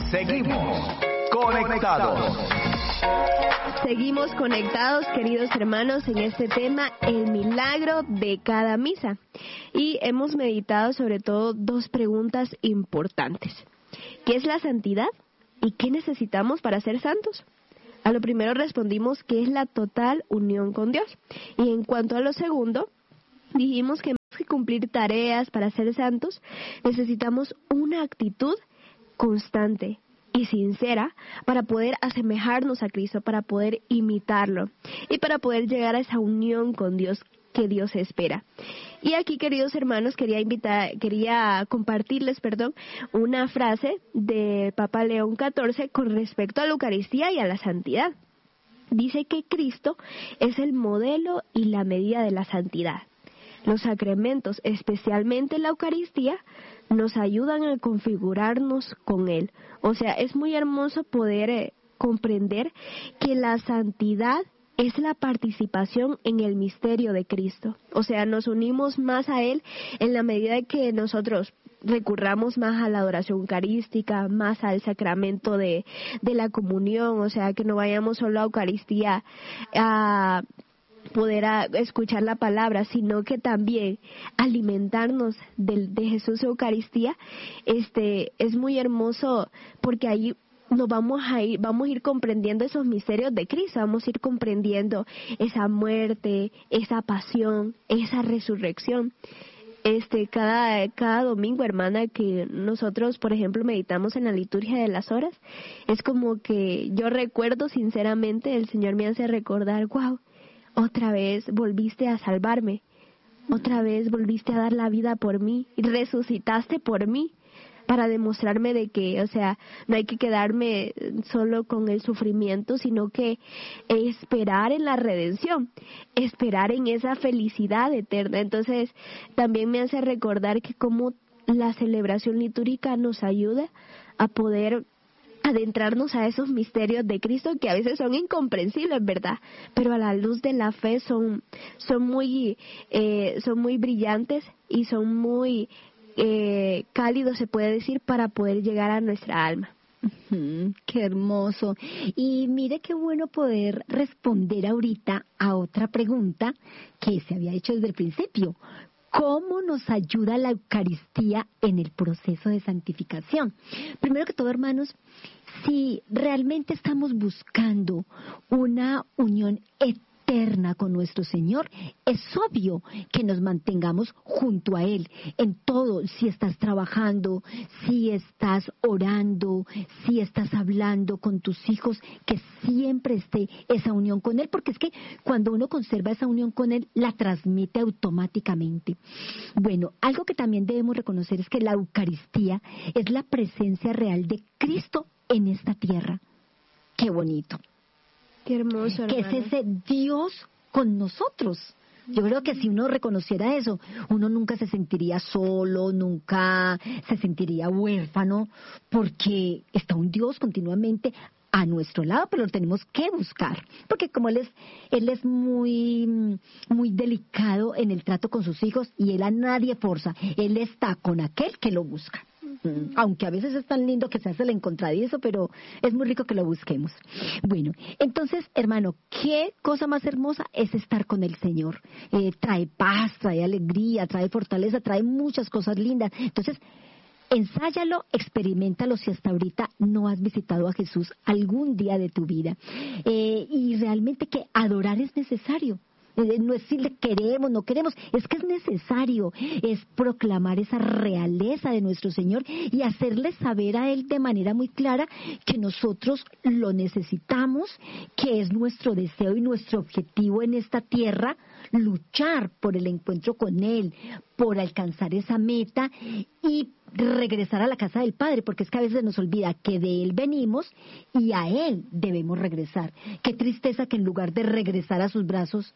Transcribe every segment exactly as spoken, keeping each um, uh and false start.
Seguimos conectados. Seguimos conectados, queridos hermanos, en este tema, el milagro de cada misa. Y hemos meditado sobre todo dos preguntas importantes. ¿Qué es la santidad? ¿Y qué necesitamos para ser santos? A lo primero respondimos que es la total unión con Dios. Y en cuanto a lo segundo, dijimos que más que cumplir tareas para ser santos, necesitamos una actitud constante y sincera para poder asemejarnos a Cristo, para poder imitarlo y para poder llegar a esa unión con Dios que Dios espera. Y aquí, queridos hermanos, quería invitar, quería compartirles, perdón, una frase de Papa León catorce con respecto a la Eucaristía y a la santidad. Dice que Cristo es el modelo y la medida de la santidad. Los sacramentos, especialmente la Eucaristía, nos ayudan a configurarnos con Él. O sea, es muy hermoso poder eh, comprender que la santidad es la participación en el misterio de Cristo. O sea, nos unimos más a Él en la medida que nosotros recurramos más a la adoración eucarística, más al sacramento de, de la comunión. O sea, que no vayamos solo a Eucaristía a poder a escuchar la palabra, sino que también alimentarnos de, de Jesús Eucaristía. Este es muy hermoso porque ahí nos vamos a ir, vamos a ir comprendiendo esos misterios de Cristo, vamos a ir comprendiendo esa muerte, esa pasión, esa resurrección. Este, cada, cada domingo, hermana, que nosotros, por ejemplo, meditamos en la liturgia de las horas, es como que yo recuerdo sinceramente, el Señor me hace recordar, wow, otra vez volviste a salvarme, otra vez volviste a dar la vida por mí, y resucitaste por mí, para demostrarme de que, o sea, no hay que quedarme solo con el sufrimiento, sino que esperar en la redención, esperar en esa felicidad eterna. Entonces, también me hace recordar que como la celebración litúrgica nos ayuda a poder adentrarnos a esos misterios de Cristo que a veces son incomprensibles, ¿verdad? Pero a la luz de la fe son, son muy, eh, son muy brillantes y son muy Eh, cálido, se puede decir, para poder llegar a nuestra alma. Uh-huh, qué hermoso. Y mire qué bueno poder responder ahorita a otra pregunta que se había hecho desde el principio. ¿Cómo nos ayuda la Eucaristía en el proceso de santificación? Primero que todo, hermanos, si realmente estamos buscando una unión eterna con nuestro Señor, es obvio que nos mantengamos junto a Él en todo. Si estás trabajando, si estás orando, si estás hablando con tus hijos, que siempre esté esa unión con Él, porque es que cuando uno conserva esa unión con Él, la transmite automáticamente. Bueno, algo que también debemos reconocer es que la Eucaristía es la presencia real de Cristo en esta tierra. ¡Qué bonito! Qué hermoso, que hermana. es ese Dios con nosotros. Yo creo que si uno reconociera eso, uno nunca se sentiría solo, nunca se sentiría huérfano, porque está un Dios continuamente a nuestro lado, pero lo tenemos que buscar, porque como él es, él es muy, muy delicado en el trato con sus hijos y él a nadie forza, él está con aquel que lo busca. Mm, aunque a veces es tan lindo que se hace el encontradizo, pero es muy rico que lo busquemos. Bueno, entonces, hermano, qué cosa más hermosa es estar con el Señor. Eh, trae paz, trae alegría, trae fortaleza, trae muchas cosas lindas. Entonces, ensáyalo, experiméntalo si hasta ahorita no has visitado a Jesús algún día de tu vida. Eh, y realmente que adorar es necesario. No es si le queremos, no queremos, es que es necesario, es proclamar esa realeza de nuestro Señor y hacerle saber a Él de manera muy clara que nosotros lo necesitamos, que es nuestro deseo y nuestro objetivo en esta tierra, luchar por el encuentro con Él, por alcanzar esa meta y regresar a la casa del Padre, porque es que a veces nos olvida que de Él venimos y a Él debemos regresar. Qué tristeza que en lugar de regresar a sus brazos,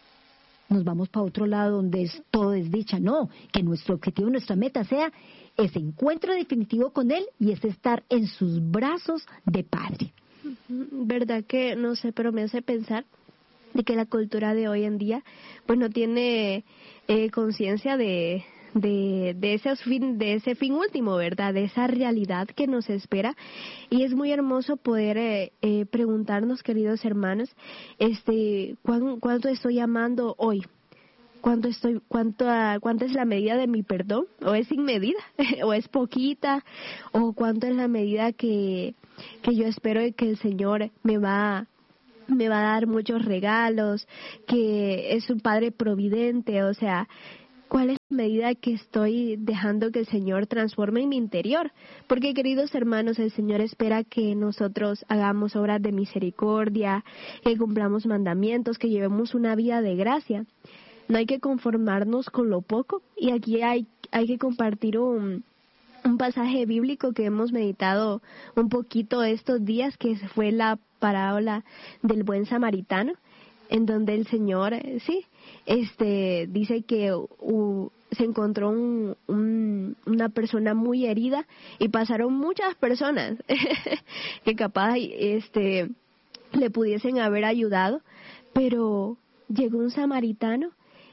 nos vamos para otro lado donde es todo desdicha. No, que nuestro objetivo, nuestra meta sea ese encuentro definitivo con Él y es estar en sus brazos de Padre. Verdad que, no sé, pero me hace pensar de que la cultura de hoy en día pues no tiene eh, conciencia de, de, de, ese fin, de ese fin último, ¿verdad? De esa realidad que nos espera. Y es muy hermoso poder eh, eh, preguntarnos, queridos hermanos, este, ¿cuán, ¿cuánto estoy amando hoy? ¿Cuánto estoy, cuánto, cuánto es la medida de mi perdón? ¿O es sin medida? ¿O es poquita? ¿O cuánto es la medida que, que yo espero que el Señor me va me va a dar muchos regalos, que es un Padre providente? O sea, ¿cuál es la medida que estoy dejando que el Señor transforme en mi interior? Porque, queridos hermanos, el Señor espera que nosotros hagamos obras de misericordia, que cumplamos mandamientos, que llevemos una vida de gracia. No hay que conformarnos con lo poco. Y aquí hay, hay que compartir un, un pasaje bíblico que hemos meditado un poquito estos días, que fue la parábola del buen samaritano, en donde el Señor, sí, este, dice que uh, se encontró un, un, una persona muy herida y pasaron muchas personas que capaz este, le pudiesen haber ayudado, pero llegó un samaritano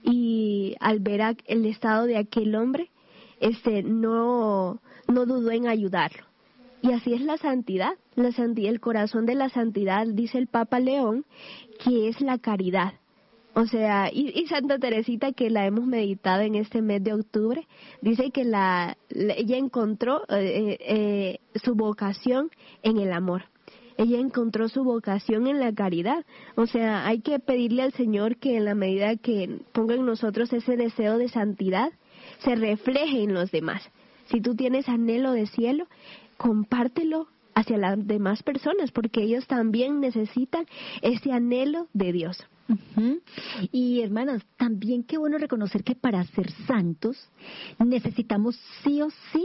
y al ver a, el estado de aquel hombre, este, no, no dudó en ayudarlo. Y así es la santidad, la santidad, el corazón de la santidad, dice el Papa León, que es la caridad. O sea, y, y Santa Teresita, que la hemos meditado en este mes de octubre, dice que la, la ella encontró eh, eh, su vocación en el amor. Ella encontró su vocación en la caridad. O sea, hay que pedirle al Señor que en la medida que ponga en nosotros ese deseo de santidad, se refleje en los demás. Si tú tienes anhelo de cielo, compártelo hacia las demás personas, porque ellos también necesitan ese anhelo de Dios. Uh-huh. Y hermanas, también qué bueno reconocer que para ser santos necesitamos sí o sí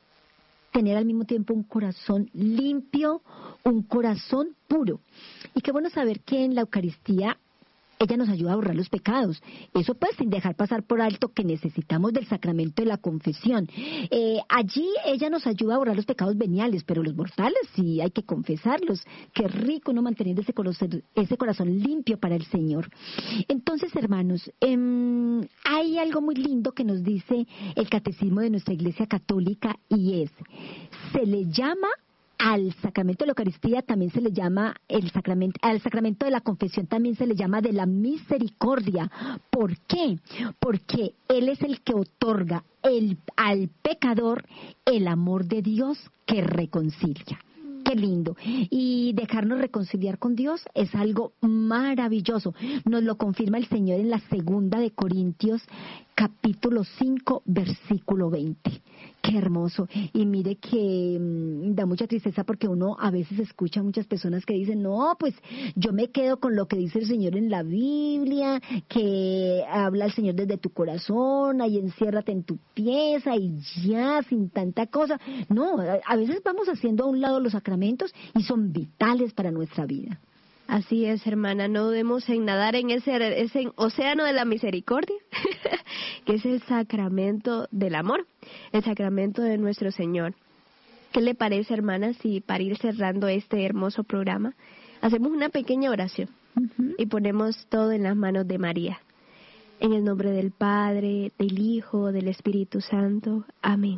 tener al mismo tiempo un corazón limpio, un corazón puro. Y qué bueno saber que en la Eucaristía ella nos ayuda a borrar los pecados. Eso pues sin dejar pasar por alto que necesitamos del sacramento de la confesión. Eh, allí ella nos ayuda a borrar los pecados veniales, pero los mortales sí hay que confesarlos. Qué rico no mantener ese corazón, ese corazón limpio para el Señor. Entonces, hermanos, eh, hay algo muy lindo que nos dice el catecismo de nuestra Iglesia Católica, y es, se le llama al sacramento de la Eucaristía, también se le llama el sacramento, al sacramento de la confesión también se le llama de la misericordia. ¿Por qué? Porque Él es el que otorga el, al pecador el amor de Dios que reconcilia. Qué lindo. Y dejarnos reconciliar con Dios es algo maravilloso. Nos lo confirma el Señor en la segunda de Corintios, capítulo cinco, versículo veinte. Qué hermoso. Y mire que mmm, da mucha tristeza porque uno a veces escucha a muchas personas que dicen, no, pues yo me quedo con lo que dice el Señor en la Biblia, que habla el Señor desde tu corazón, ahí enciérrate en tu pieza y ya, sin tanta cosa. No, a veces vamos haciendo a un lado los sacramentos y son vitales para nuestra vida. Así es, hermana, no dudemos en nadar en ese, ese océano de la misericordia, que es el sacramento del amor, el sacramento de nuestro Señor. ¿Qué le parece, hermana, si para ir cerrando este hermoso programa, hacemos una pequeña oración uh-huh. y ponemos todo en las manos de María? En el nombre del Padre, del Hijo, del Espíritu Santo. Amén.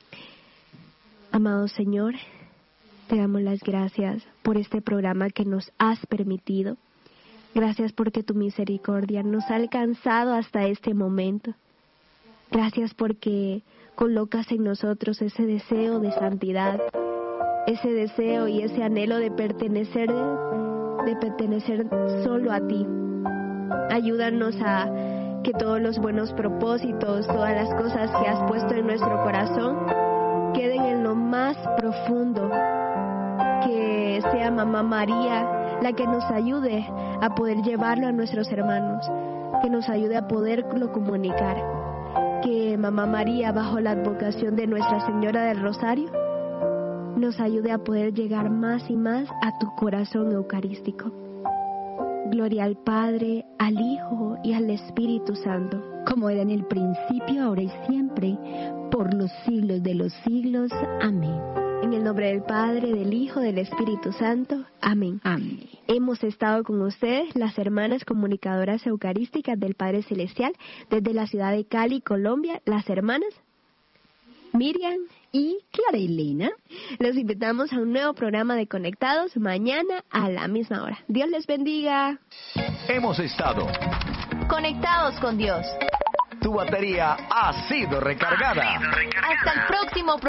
Amado Señor, te damos las gracias por este programa que nos has permitido. Gracias porque tu misericordia nos ha alcanzado hasta este momento. Gracias porque colocas en nosotros ese deseo de santidad, ese deseo y ese anhelo de pertenecer, de pertenecer solo a ti. Ayúdanos a que todos los buenos propósitos, todas las cosas que has puesto en nuestro corazón, queden en lo más profundo. Que sea Mamá María la que nos ayude a poder llevarlo a nuestros hermanos, que nos ayude a poderlo comunicar. Que Mamá María, bajo la advocación de Nuestra Señora del Rosario, nos ayude a poder llegar más y más a tu corazón eucarístico. Gloria al Padre, al Hijo y al Espíritu Santo, como era en el principio, ahora y siempre, por los siglos de los siglos. Amén. En el nombre del Padre, del Hijo, del Espíritu Santo. Amén. Amén. Hemos estado con ustedes, las hermanas comunicadoras eucarísticas del Padre Celestial, desde la ciudad de Cali, Colombia, las hermanas Miriam y Clara Elena. Los invitamos a un nuevo programa de Conectados mañana a la misma hora. Dios les bendiga. Hemos estado Conectados con Dios. Tu batería ha sido recargada. Hasta el próximo programa.